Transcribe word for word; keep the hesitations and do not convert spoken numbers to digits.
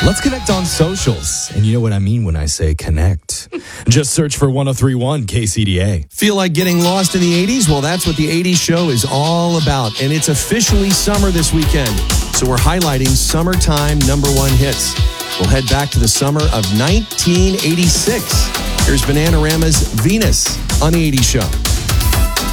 Let's connect on socials. And you know what I mean when I say connect. Just search for one oh three point one K C D A. Feel like getting lost in the eighties? Well, that's what the eighties show is all about. And it's officially summer this weekend. So we're highlighting summertime number one hits. We'll head back to the summer of nineteen eighty-six. Here's Bananarama's Venus on the eighties show.